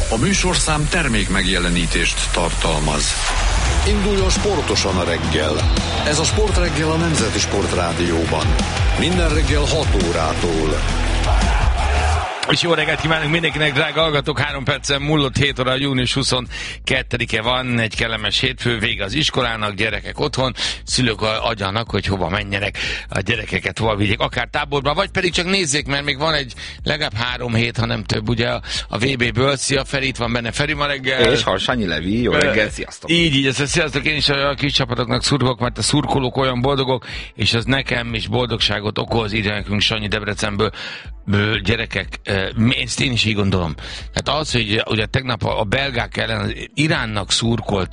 A műsorszám termék megjelenítést tartalmaz. Induljon sportosan a reggel. Ez a Sportreggel a Nemzeti Sportrádióban. Minden reggel 6 órától. És jó reggelt kívánunk mindenkinek, drága hallgatók! 3 percen múlott 7 óra, június 22-e van, egy kellemes hétfő, vége az iskolának, gyerekek otthon, szülők agyanak, hogy hova menjenek, a gyerekeket hova vigyék, akár táborba, vagy pedig csak nézzék, mert még van egy legalább 3 hét, ha nem több, ugye a VB-ből. Szia Feri, itt van benne Feri ma reggel. És Harsányi Levi, jó reggel, sziasztok! Így, sziasztok, én is a kis csapatoknak szurkolok, mert a szurkolók olyan boldogok, és az nekem is boldogságot okoz, írja nekünk Sanyi Debrecenből, gyerekek, én is így gondolom. Tehát az, hogy ugye tegnap a belgák ellen Iránnak szurkolt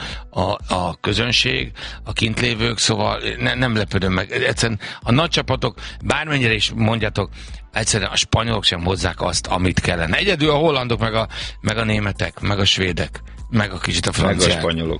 a közönség, a kintlévők, szóval nem lepődöm meg. Egyszerűen a nagy csapatok, bármennyire is mondjátok, egyszerűen a spanyolok sem hozzák azt, amit kellene. Egyedül a hollandok, meg a németek, meg a svédek, meg a kicsit a franciák. Meg a spanyolok.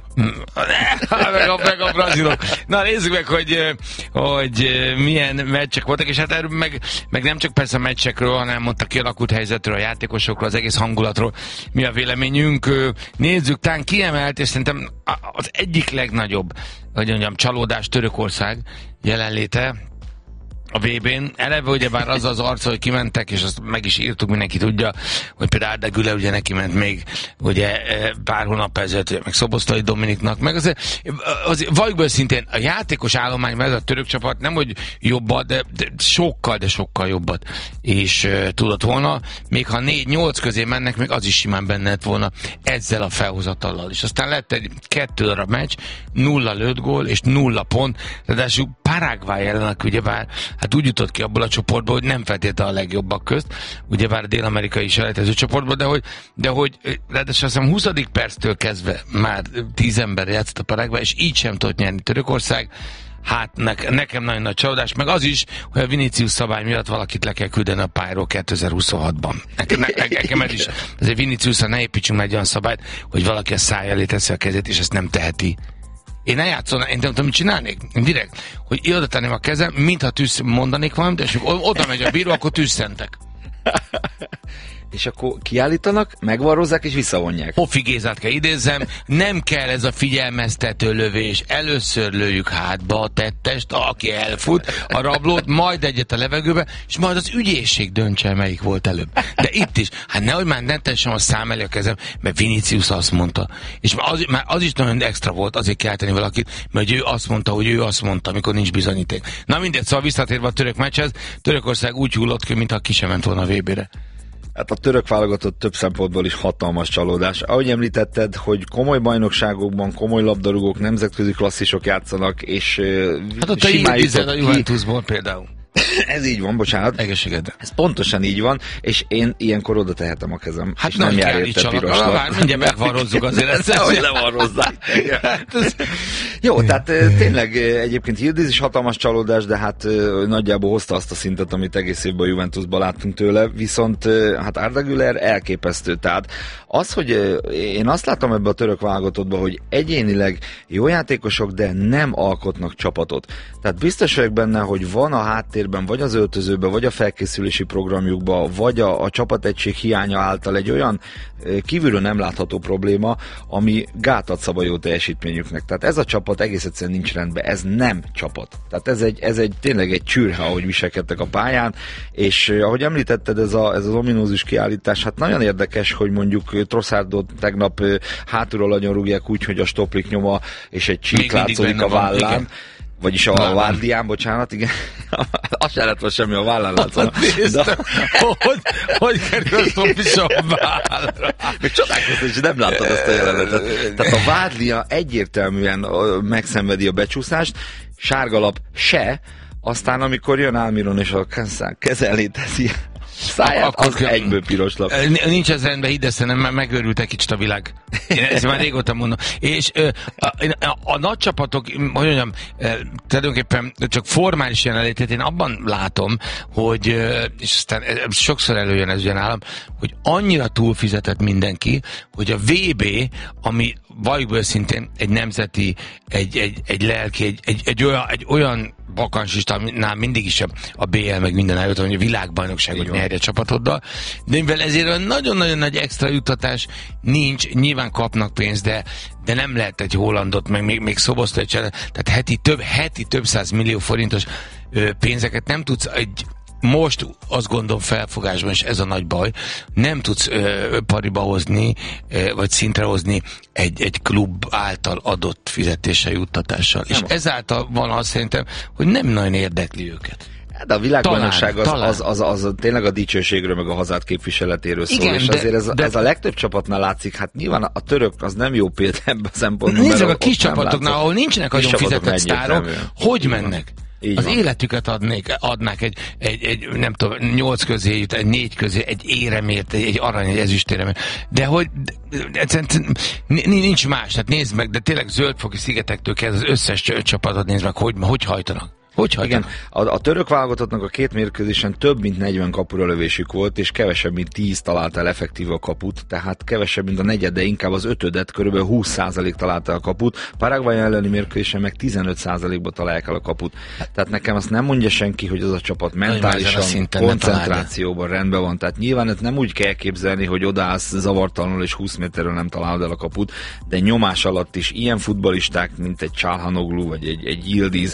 meg a brazilok. Na nézzük meg, hogy milyen meccsek voltak, és hát meg nem csak persze a meccsekről, hanem mondta kialakult helyzetről, a játékosokról, az egész hangulatról. Mi a véleményünk? Nézzük, tán kiemelt, és szerintem az egyik legnagyobb, hogy mondjam, csalódás Törökország jelenléte a VB-n. Eleve ugyebár az az arca, hogy kimentek, és azt meg is írtuk, mindenki tudja, hogy például Arda Güler ugye neki ment még ugye pár hónap ezelőtt, meg Szoboszlai Dominiknak, meg azért valljuk be szintén, a játékos állományban ez a török csapat nem, hogy jobbat, de sokkal jobbat és tudott volna, még ha 4-8 közé mennek, még az is simán benne lett volna ezzel a felhozatallal. És aztán lett egy 2 darab meccs, 0 lőtt gól, és 0 pont, ráadásul Paraguay ellenek ugyebár, hát úgy jutott ki abból a csoportból, hogy nem feltétlenül a legjobbak közt, ugyebár a dél-amerikai selejtező csoportból, de hogy ráadásul azt hiszem 20. perctől kezdve már 10 ember játszott a Paraguay, és így sem tudott nyerni Törökország. Hát nekem nagyon nagy csalódás, meg az is, hogy a Vinicius szabály miatt valakit le kell küldeni a pályáról 2026-ban. Nekem ez is, azért Viniciusra ne építsünk meg egy olyan szabályt, hogy valaki a száj elé teszi a kezét, és ezt nem teheti. Én eljátszolnám, én nem tudom, mit csinálnék. Én direkt, hogy oda tenném a kezem, mintha mondanék valamit, és oda megy a bíró, akkor tűzszentek. És akkor kiállítanak, megvarrozzák és visszavonják. Hoffi Gézát kell idézzem, nem kell ez a figyelmeztető lövés. Először lőjük hátba a tettest, aki elfut, a rablót, majd egyet a levegőbe, és majd az ügyészség döntse, melyik volt előbb. De itt is, hát nehogy már ne tessem a szám elé a kezem, mert Vinicius azt mondta. És már az is nagyon extra volt, azért kell tenni valakit, mert ő azt mondta, hogy ő azt mondta, amikor nincs bizonyíték. Na mindegy, szóval visszatérve a török meccshez, Törökország úgy hullott ki, mintha ki sem ment volna a VB-re. Hát a török válogatott több szempontból is hatalmas csalódás. Ahogy említetted, hogy komoly bajnokságokban komoly labdarúgók, nemzetközi klasszisok játszanak, és hát ott a Juventusból például. Ez így van, bocsánat. Egészségedre. Ez pontosan így van, és én ilyenkor oda tehetem a kezem. Hát és nem jár érte piros lap. Mindjárt megvarrozzuk azért ezt. Hogy levarrozzák. Jó, tehát tényleg egyébként Yildiz is hatalmas csalódás, de hát nagyjából hozta azt a szintet, amit egész évben a Juventusban láttunk tőle, viszont hát Arda Güler elképesztő. Tehát az, hogy én azt látom ebbe a török válogatottba, hogy egyénileg jó játékosok, de nem alkotnak csapatot. Tehát biztos vagyok benne, hogy van a háttérben, vagy az öltözőben, vagy a felkészülési programjukban, vagy a csapategység hiánya által egy olyan kívülről nem látható probléma, ami gátat szab a jó teljesítményüknek. Tehát ez a csapat egész egyszerűen nincs rendben, ez nem csapat. Tehát ez egy tényleg egy csürhe, ahogy viselkedtek a pályán, és ahogy említetted, ez az ominózus kiállítás, hát nagyon érdekes, hogy mondjuk Trossardot tegnap hátulról agyon rúgják úgy, hogy a stoplik nyoma és egy csík látszódik a vállán. Van, vagyis a vádlián, bocsánat, igen. Az se lett volna semmi a vállán látszóna. Hogy kerül a stoplis a vállra? Még csodálkoztam, hogy nem láttad ezt a jelenetet. Tehát a vádlia egyértelműen megszenvedi a becsúszást, sárgalap se, aztán amikor jön Almiron és a kezelé teszi száját, az egyből piros lap. Nincs ez rendben, hidd ezt, nem, megőrült egy kicsit a világ. Én ezt már régóta mondom. És a nagy csapatok, hogy mondjam, tulajdonképpen csak formális jelenlétét én abban látom, hogy, és aztán sokszor előjön ez ugyan állam, hogy annyira túlfizetett mindenki, hogy a VB, ami valljuk őszintén, egy nemzeti, egy lelki, egy olyan bakansistámnál mindig is a BL meg minden előtt, hogy a világbajnokságot nyerje csapatoddal, de mivel ezért nagyon-nagyon nagy extra juttatás nincs, nyilván kapnak pénzt, de nem lehet egy hollandot, meg még Szoboszlai csinálni, tehát heti több 100 millió forintos pénzeket nem tudsz most azt gondolom felfogásban, és ez a nagy baj, nem tudsz pariba hozni, vagy szintre hozni egy klub által adott fizetéssel, juttatással. És ezáltal van azt szerintem, hogy nem nagyon érdekli őket. De a világbajnokság az tényleg a dicsőségről, meg a hazát képviseletéről szól, igen, és azért ez a legtöbb csapatnál látszik, hát nyilván a török az nem jó példa ebben a szempontból. Nézzük a kis csapatoknál, ahol nincsenek nagyon fizetett sztárok, hogy mennek? Így az van. Életüket adnák egy nem tudom, 8 közé jut, egy 4 közé, egy éremért, egy arany, egy ezüstéremért. De hogy nincs más, hát nézd meg, de tényleg Zöldfoki szigetektől kezd az összes csapatot nézd meg, hogy hajtanak. Igen, a török válogatottnak a 2 mérkőzésen több mint 40 kapura lövésük volt, és kevesebb mint 10 találta el effektív a kaput, tehát kevesebb mint a negyed, de inkább az ötödet, körülbelül 20% találta a kaput. Paraguay elleni mérkőzésen meg 15%-ba találják el a kaput. Tehát nekem azt nem mondja senki, hogy az a csapat mentálisan, koncentrációban rendben van. Tehát nyilván ezt nem úgy kell képzelni, hogy odaállsz zavartalanul és 20 méterről nem találod el a kaput, de nyomás alatt is ilyen futballisták, mint egy Çalhanoğlu vagy egy Yildiz.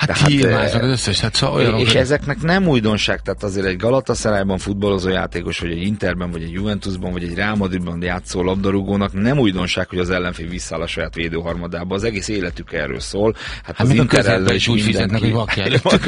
Az összes, hát szóval és ezeknek nem újdonság, tehát azért egy Galatasarayban futballozó játékos, vagy egy Interben, vagy egy Juventusban, vagy egy Real Madridban játszó labdarúgónak nem újdonság, hogy az ellenfél visszáll a saját védőharmadába. Az egész életük erről szól. Hát az Interrel is úgy fizetnek, hogy vakja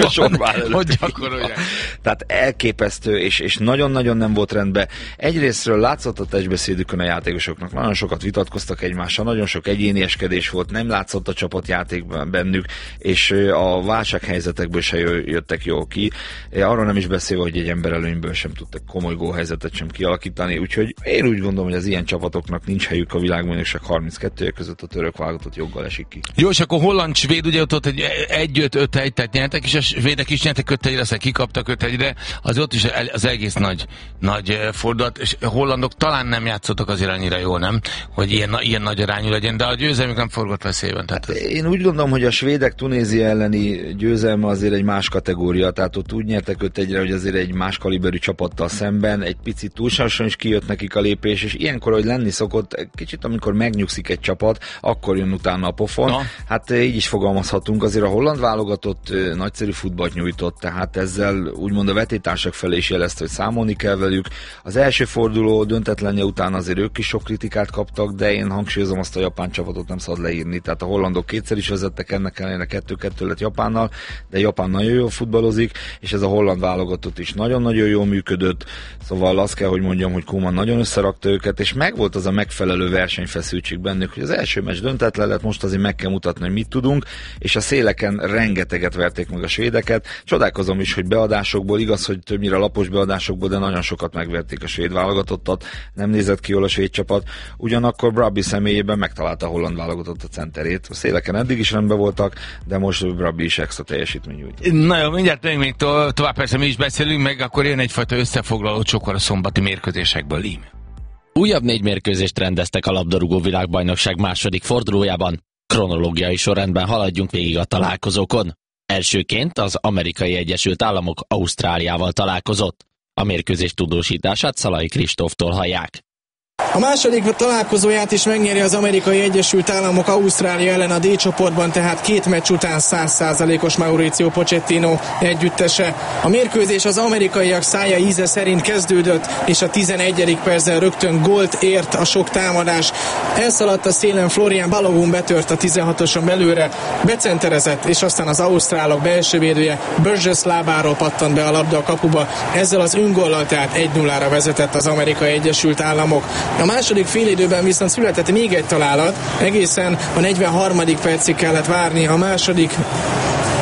hogy gyakorolják. Tehát elképesztő, és nagyon-nagyon nem volt rendben. Egyrésztről látszott a testbeszédükön a játékosoknak, nagyon sokat vitatkoztak egymással, nagyon sok egyénieskedés volt, nem látszott a csapatjáték bennük, és a válsághelyzetekből se jöttek jól ki. Arról nem is beszélve, hogy egy emberelőnyből sem tudtak komoly gólhelyzetet sem kialakítani, úgyhogy én úgy gondolom, hogy az ilyen csapatoknak nincs helyük a világbajnokság 32 között, a török válogatott joggal esik ki. Jó, és akkor holland-svéd, ugye ott egy 1-5-5-1, tehát nyertek, és a svédek is nyertek 5-1-re, aztán kikaptak 5-1-re, az ott is az egész nagy fordulat, és a hollandok talán nem játszottak azért annyira jól, nem? Hogy ilyen nagy arányú legyen, de a győzelmük nem forgott veszélyben. Tehát én úgy gondolom, hogy a svédek Tunézia elleni győzelme azért egy más kategória, tehát ott úgy nyertek 5-1-re, hogy azért egy más kaliberű csapattal szemben, egy picit túlságosan is kijött nekik a lépés, és ilyenkor, hogy lenni szokott, kicsit amikor megnyugszik egy csapat, akkor jön utána a pofon. Na. Hát így is fogalmazhatunk, azért a holland válogatott nagyszerű futballt nyújtott, tehát ezzel úgymond a vetétársak felé is jelezte, hogy számolni kell velük. Az első forduló döntetlenje után azért ők is sok kritikát kaptak, de én hangsúlyozom, azt a japán csapatot nem szabad leírni, tehát a hollandok kétszer is vezettek, ennek ellenére 2-2 lett Japánnal, de Japán nagyon jól futballozik, és ez a holland válogatott is nagyon-nagyon jól működött, szóval azt kell, hogy mondjam, hogy Koeman nagyon összerakta őket, és megvolt az a megfelelő versenyfeszültség bennük, hogy az első meccs döntetlen lett, most azért meg kell mutatni, hogy mit tudunk, és a széleken rengeteget verték meg a svédeket. Csodálkozom is, hogy beadásokból, igaz, hogy többnyire lapos beadásokból, de nagyon sokat megverték a svéd válogatottat, nem nézett ki jól a svéd csapat, ugyanakkor Brabby személyében megtalálta a holland válogatott a centerét. A széleken eddig is rendben voltak, de most Brabby is extra teljesítmény nyújt. Na jó, mindjárt még tovább persze mi is beszélünk, meg akkor jön egyfajta összefoglaló csokor a szombati mérkőzésekből. Újabb 4 mérkőzést rendeztek a labdarúgó világbajnokság második fordulójában. Kronológiai sorrendben haladjunk végig a találkozókon. Elsőként az Amerikai Egyesült Államok Ausztráliával találkozott. A mérkőzés tudósítását Szalai Kristóftól hallják. A második találkozóját is megnyeri az Amerikai Egyesült Államok Ausztrália ellen a D csoportban, tehát 2 meccs után 100%-os Mauricio Pochettino együttese. A mérkőzés az amerikaiak szája íze szerint kezdődött, és a 11. percben rögtön gólt ért a sok támadás. Elszaladt a szélen Florian Balogun, betört a 16-oson belőle, becenterezett, és aztán az ausztrálok belső védője Burgess lábáról pattant be a labda a kapuba. Ezzel az öngollal tehát 1-0-ra vezetett az Amerikai Egyesült Államok. A második félidőben viszont született még egy találat, egészen a 43. percig kellett várni a második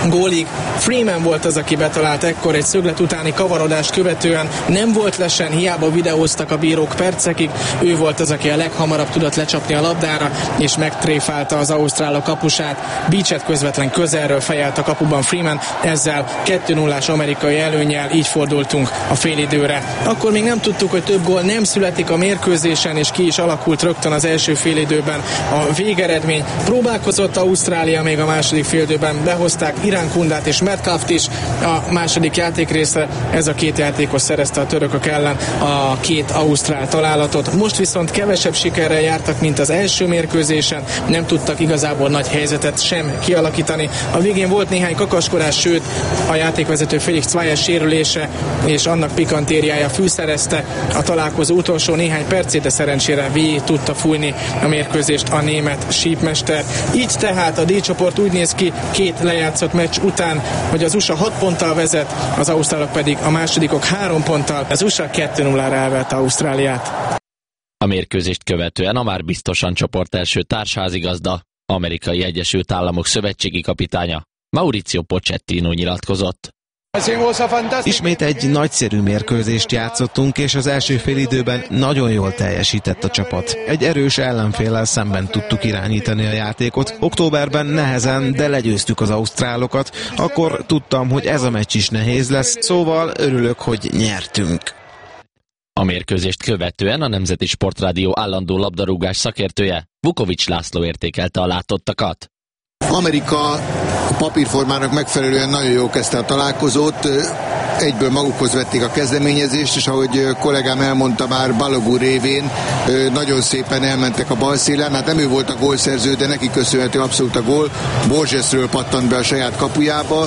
gólig. Freeman volt az, aki betalált ekkor egy szöglet utáni kavarodást követően. Nem volt lesen, hiába videóztak a bírók percekig. Ő volt az, aki a leghamarabb tudott lecsapni a labdára, és megtréfálta az ausztrálok kapusát. Beachet közvetlen közelről fejelt a kapuban Freeman, ezzel 2-0-ás amerikai előnnyel így fordultunk a félidőre. Akkor még nem tudtuk, hogy több gól nem születik a mérkőzésen, és ki is alakult rögtön az első félidőben a végeredmény. Próbálkozott Ausztrália még a második félidőben, behozták Irán Kundát és Metcalft is a második játékrészre. Ez a két játékos szerezte a törökök ellen a két ausztrál találatot. Most viszont kevesebb sikerrel jártak, mint az első mérkőzésen, nem tudtak igazából nagy helyzetet sem kialakítani. A végén volt néhány kakaskodás, sőt a játékvezető Felix Zweyer sérülése és annak pikantériája fűszerezte a találkozó utolsó néhány percét, de szerencsére végig tudta fújni a mérkőzést a német sípmester. Így tehát a D-csoport úgy néz ki két lejátszott meccs után, hogy az USA 6 ponttal vezet, az ausztrálok pedig a másodikok 3 ponttal. Az USA 2-0-ra elverte Ausztráliát. A mérkőzést követően a már biztosan csoport első társházigazda, Amerikai Egyesült Államok szövetségi kapitánya Mauricio Pochettino nyilatkozott. Ismét egy nagyszerű mérkőzést játszottunk, és az első félidőben nagyon jól teljesített a csapat. Egy erős ellenféllel szemben tudtuk irányítani a játékot. Októberben nehezen, de legyőztük az ausztrálokat. Akkor tudtam, hogy ez a meccs is nehéz lesz, szóval örülök, hogy nyertünk. A mérkőzést követően a Nemzeti Sportrádió állandó labdarúgás szakértője Vukovics László értékelte a látottakat. Amerika a papírformának megfelelően nagyon jól kezdte a találkozót, egyből magukhoz vették a kezdeményezést, és ahogy kollégám elmondta már, Balogun révén nagyon szépen elmentek a bal szélen. Hát nem ő volt a gólszerző, de neki köszönhető abszolút a gól. Borgesről pattant be a saját kapujába.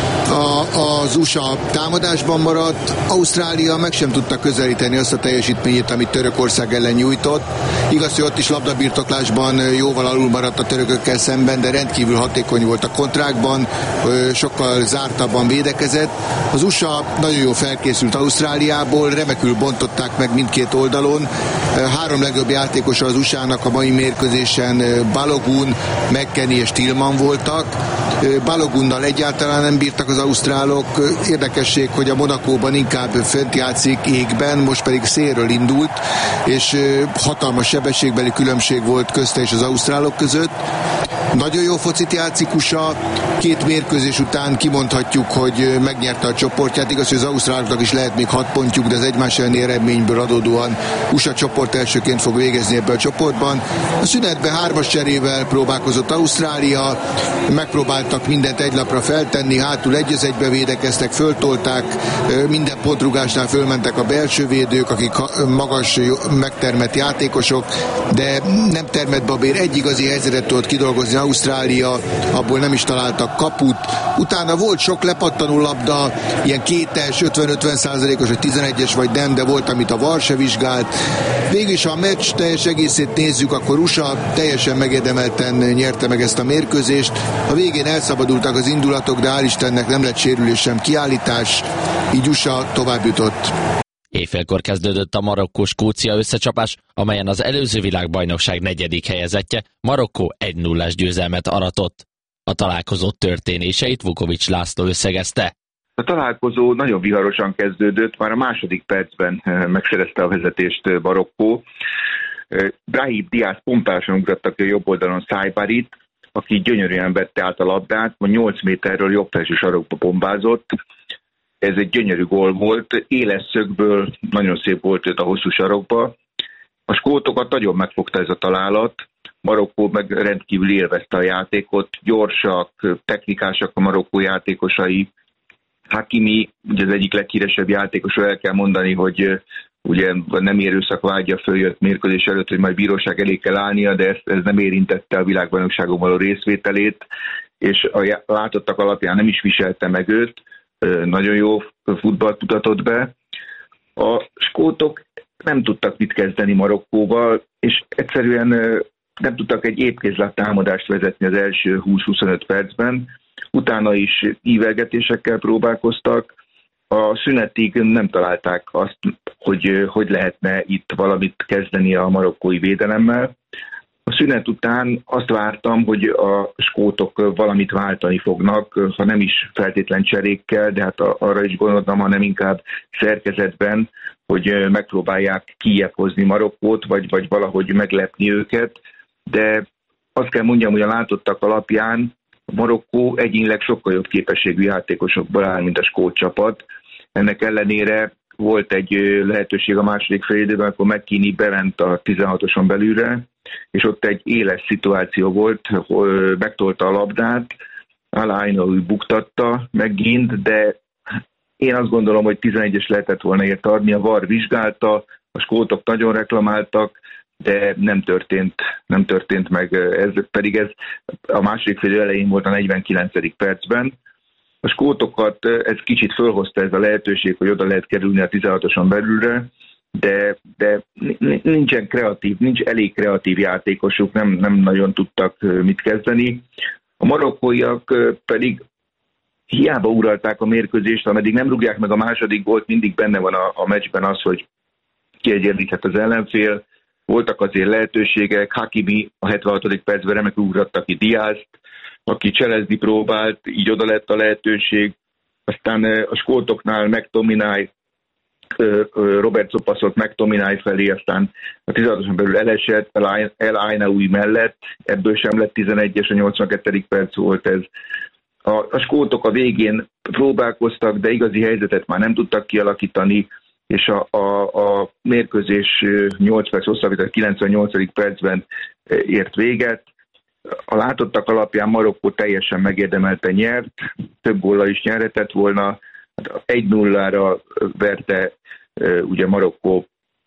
Az USA támadásban maradt, Ausztrália meg sem tudta közelíteni azt a teljesítményét, amit Törökország ellen nyújtott. Igaz, hogy ott is labdabirtoklásban jóval alul maradt a törökökkel szemben, de rendkívül hatékony volt a kontrákban, sokkal zártabban védekezett. Az USA nagyon jól felkészült Ausztráliából, remekül bontották meg mindkét oldalon. 3 legjobb játékosa az USA-nak a mai mérkőzésen Balogun, McKennie és Tillman voltak. Balogunnal egyáltalán nem bírtak az ausztrálok. Érdekesség, hogy a Monacóban inkább fönt játszik égben, most pedig szélről indult, és hatalmas sebességbeli különbség volt közte és az ausztrálok között. Nagyon jó focit játszik USA, 2 mérkőzés után kimondhatjuk, hogy megnyerte a csoportját. Igaz, hogy az ausztráloknak is lehet még 6 pontjuk, de az egymás elleni eredményből adódóan USA csoport elsőként fog végezni ebbe a csoportban. A szünetben 3-as cserével próbálkozott Ausztrália, megpróbáltak mindent egy lapra feltenni, hátul 1-1-be védekeztek, föltolták, minden pontrugásnál fölmentek a belső védők, akik magas, megtermett játékosok, de nem termett babér, egy igazi helyzetet tudott kidolgozni Ausztrália, abból nem is találtak kaput. Utána volt sok lepattanó labda, ilyen 2-es, 50-50%-os, vagy 11-es vagy nem, de volt, amit a VAR se vizsgált. Végülis, ha a meccs teljes egészét nézzük, akkor USA teljesen megérdemelten nyerte meg ezt a mérkőzést. A végén elszabadultak az indulatok, de hál' Istennek nem lett sérülés sem kiállítás, így USA tovább jutott. Éjfélkor kezdődött a Marokkó-Skócia összecsapás, amelyen az előző világbajnokság 4. helyezettje Marokkó 1-0-ás győzelmet aratott. A találkozó történéseit Vukovics László összegezte. A találkozó nagyon viharosan kezdődött, már a második percben megszerezte a vezetést Marokkó. Brahim Diaz pompásan ugratta ki a jobb oldalon Szájbarit, aki gyönyörűen vette át a labdát, 8 méterről jobb felső sarokba bombázott. Ez egy gyönyörű gól volt, éles szögből nagyon szép volt őt a hosszú sarokba. A skótokat nagyon megfogta ez a találat, Marokkó meg rendkívül élvezte a játékot, gyorsak, technikásak a marokkó játékosai. Hakimi, ugye az egyik leghíresebb játékosról el kell mondani, hogy ugye nem erőszak vágya följött mérkőzés előtt, hogy majd bíróság elé kell állnia, de ez nem érintette a világbajnokságon való részvételét, és a látottak alapján nem is viselte meg őt, nagyon jó futballt mutatott be. A skótok nem tudtak mit kezdeni Marokkóval, és egyszerűen nem tudtak egy épkézlát támadást vezetni az első 20-25 percben. Utána is ívelgetésekkel próbálkoztak. A szünetig nem találták azt, hogy lehetne itt valamit kezdeni a marokkói védelemmel. A szünet után azt vártam, hogy a skótok valamit váltani fognak, ha nem is feltétlen cserékkel, de hát arra is gondoltam, hanem inkább szerkezetben, hogy megpróbálják kijebb hozni Marokkót, vagy valahogy meglepni őket, de azt kell mondjam, hogy a látottak alapján Marokkó egyénileg sokkal jobb képességű játékosokból áll, mint a skót csapat. Ennek ellenére volt egy lehetőség a második fél időben, amikor McKennie bement a 16-oson belülre, és ott egy éles szituáció volt, hogy megtolta a labdát, Al Ainaoui buktatta megint, de én azt gondolom, hogy 11-es lehetett volna ért adni, a VAR vizsgálta, a skótok nagyon reklamáltak, de nem történt meg, pedig ez a második fél elején volt a 49. percben. A skótokat ez kicsit fölhozta ez a lehetőség, hogy oda lehet kerülni a 16-oson belülre, de nincsen kreatív, nincs elég kreatív játékosuk, nem nagyon tudtak mit kezdeni. A marokkóiak pedig hiába uralták a mérkőzést, ameddig nem rúgják meg a második gólt, mindig benne van a meccsben az, hogy kiegyenlíthet az ellenfél. Voltak azért lehetőségek, Hakimi a 76. percben remekül ugratta ki Diázt, aki cselezni próbált, így oda lett a lehetőség. Aztán a skótoknál McTominay, Robertson passzolt McTominay felé, aztán a 16-oson belül elesett El Ainaoui mellett, ebből sem lett 11-es, a 82. perc volt ez. A skótok a végén próbálkoztak, de igazi helyzetet már nem tudtak kialakítani, és a mérkőzés 8 perc hosszabbítás 98. percben ért véget. A látottak alapján Marokkó teljesen megérdemelten nyert, több góllal is nyerhetett volna, 1-0-ra verte ugye Marokkó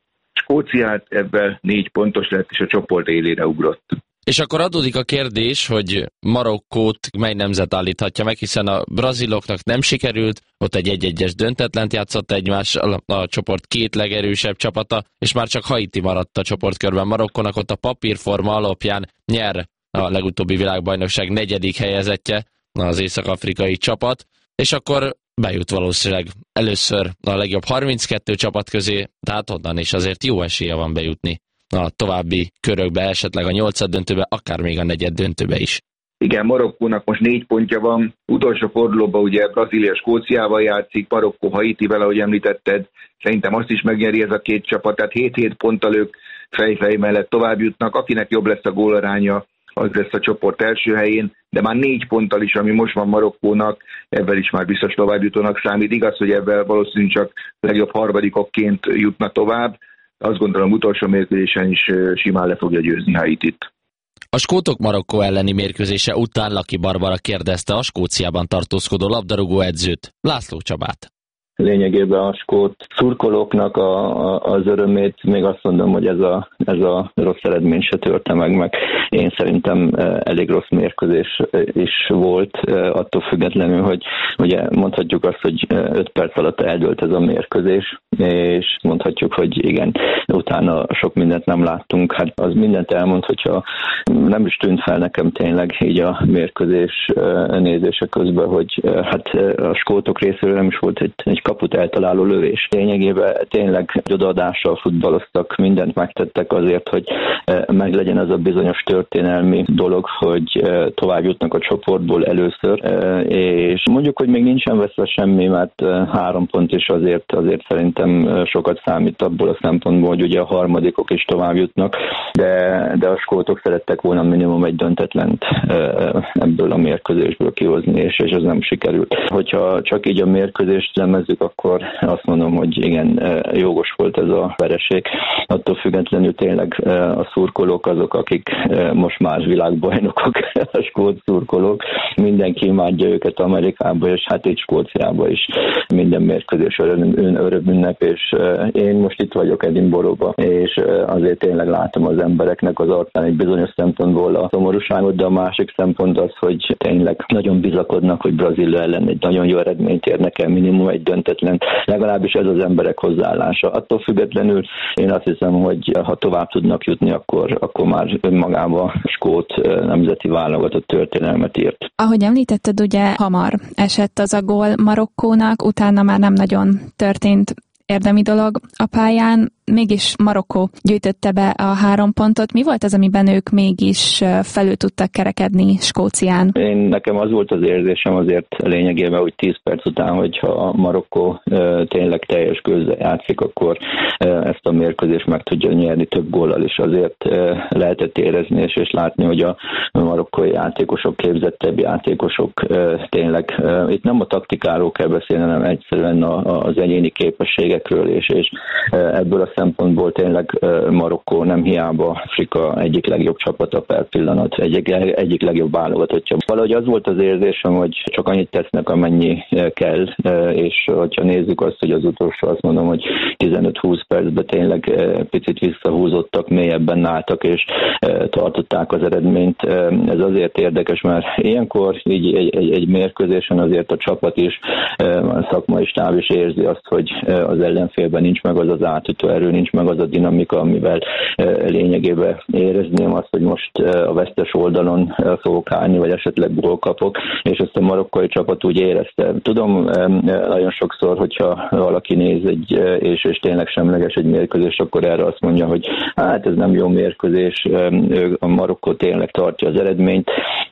Skóciát, ebben 4 pontos lett, és a csoport élére ugrott. És akkor adódik a kérdés, hogy Marokkót mely nemzet állíthatja meg, hiszen a braziloknak nem sikerült, ott egy 1-1-es döntetlent játszott egymással a csoport két legerősebb csapata, és már csak Haiti maradt a csoportkörben. Marokkónak ott a papírforma alapján nyer a legutóbbi világbajnokság 4. helyezettje, az észak-afrikai csapat, és akkor bejut valószínűleg először a legjobb 32 csapat közé, tehát onnan is azért jó esélye van bejutni a további körökbe, esetleg a 8. döntőbe, akár még a 4. döntőbe is. Igen, Marokkónak most 4 pontja van, utolsó fordulóban ugye Brazília Skóciával játszik, Marokkó Haitivel, ahogy említetted, szerintem azt is megnyeri ez a két csapat, tehát 7 ponttal ők fej mellett tovább jutnak, akinek jobb lesz a gólaránya, az lesz a csoport első helyén, de már 4 ponttal is, ami most van Marokkónak, ebben is már biztos továbbjutónak számít. Igaz, hogy ebben valószínűleg csak legjobb harmadikokként jutna tovább, azt gondolom utolsó mérkőzésen is simán le fogja győzni Haitit. A skótok Marokkó elleni mérkőzése után Laki Barbara kérdezte a Skóciában tartózkodó labdarúgó edzőt, László Csabát. Lényegében a skót szurkolóknak az örömét, még azt mondom, hogy ez a rossz eredmény se törte meg. Én szerintem elég rossz mérkőzés is volt, attól függetlenül, hogy ugye mondhatjuk azt, hogy 5 perc alatt eldőlt ez a mérkőzés, és mondhatjuk, hogy igen, utána sok mindent nem láttunk. Hát az mindent elmond, hogyha nem is tűnt fel nekem tényleg így a mérkőzés nézése közben, hogy hát a skótok részéről nem is volt egy kaput eltaláló lövés. Lényegében tényleg odaadással futballoztak, mindent megtettek azért, hogy meglegyen ez a bizonyos történelmi dolog, hogy tovább jutnak a csoportból először, és mondjuk, hogy még nincsen veszve semmi, mert 3 pont is azért szerintem sokat számít abból a szempontból, hogy ugye a harmadikok is tovább jutnak, de a skótok szerettek volna minimum egy döntetlent ebből a mérkőzésből kihozni, és ez nem sikerült. Hogyha csak így a mérkőzést lemezzük, akkor azt mondom, hogy igen, jogos volt ez a vereség. Attól függetlenül tényleg a szurkolók azok, akik most már világbajnokok, a skót szurkolók. Mindenki imádja őket Amerikába, és hát így Skóciába is minden mérkőzés örömünnep, és én most itt vagyok Edinburghban, és azért tényleg látom az embereknek az arcán egy bizonyos szempontból a szomorúságot, de a másik szempont az, hogy tényleg nagyon bizakodnak, hogy Brazília ellen egy nagyon jó eredményt érnek el, minimum egy döntetlen. Legalábbis ez az emberek hozzáállása. Attól függetlenül én azt hiszem, hogy ha tovább tudnak jutni, akkor már önmagában a skót nemzeti válogatott történelmet írt. Ahogy említetted, ugye hamar esett az a gól Marokkónak, utána már nem nagyon történt érdemi dolog a pályán. mégis Marokkó gyűjtötte be a 3 pontot. Mi volt az, amiben ők mégis felül tudtak kerekedni Skócián? Nekem az volt az érzésem azért lényegében, hogy 10 perc után, hogyha Marokkó tényleg teljes gőzzel játszik, akkor ezt a mérkőzést meg tudja nyerni több góllal is. Azért lehetett érezni és látni, hogy a marokkói játékosok, képzettebb játékosok tényleg, itt nem a taktikáról kell beszélni, hanem egyszerűen az egyéni képességekről, és ebből a szempontból tényleg Marokkó nem hiába Afrika egyik legjobb csapata per pillanat, egyik legjobb válogatottja. Valahogy az volt az érzésem, hogy csak annyit tesznek, amennyi kell, és hogyha nézzük azt, hogy az utolsó, azt mondom, hogy 15-20 percben tényleg picit visszahúzottak, mélyebben álltak, és tartották az eredményt. Ez azért érdekes, mert ilyenkor így egy mérkőzésen azért a csapat is, a szakmai stáb is érzi azt, hogy az ellenfélben nincs meg az átütő erő, nincs meg az a dinamika, amivel lényegében érezném azt, hogy most a vesztes oldalon fogok állni, vagy esetleg gól kapok, és ezt a marokkói csapat úgy érezte. Tudom, nagyon sokszor, hogyha valaki néz és tényleg semleges egy mérkőzés, akkor erre azt mondja, hogy hát ez nem jó mérkőzés, a Marokkó tényleg tartja az eredményt,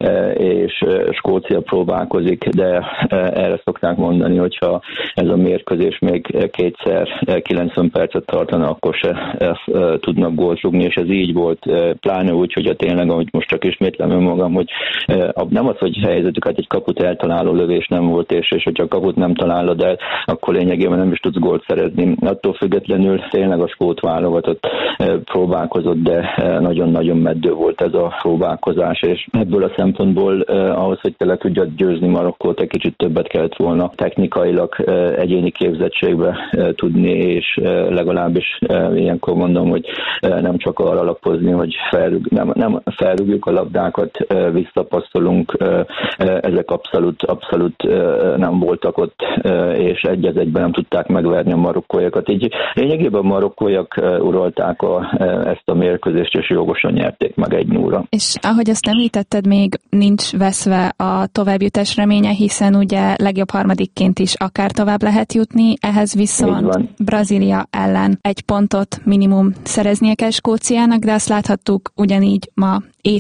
és Skócia próbálkozik, de erre szokták mondani, hogyha ez a mérkőzés még kétszer 90 percet tartana, akkor se tudnak gólt rúgni, és ez így volt, pláne úgy, hogy tényleg, ahogy most csak ismétlem önmagam, hogy nem az, hogy helyzetük, hát egy kaput eltaláló lövés nem volt, és hogyha a kaput nem találod el, akkor lényegében nem is tudsz gólt szerezni. Attól függetlenül tényleg a skót válogatott próbálkozott, de nagyon-nagyon meddő volt ez a próbálkozás, és ebből a szempontból ahhoz, hogy te le tudjad győzni Marokkót, egy kicsit többet kellett volna technikailag egyéni képzettségbe tudni, és legalábbis ilyenkor mondom, hogy nem csak arra alapozni, hogy nem felrúgjuk a labdákat, visszapasszolunk, ezek abszolút nem voltak ott, és egy-egyben nem tudták megverni a marokkóiakat. Így lényegében a marokkóiak uralták ezt a mérkőzést, és jogosan nyerték meg 1-0-ra. És ahogy azt említetted, még nincs veszve a továbbjutás reménye, hiszen ugye legjobb harmadikként is akár tovább lehet jutni, ehhez viszont Brazília ellen 1 pontot minimum szereznie kell Skóciának, de azt láthattuk ugyanígy ma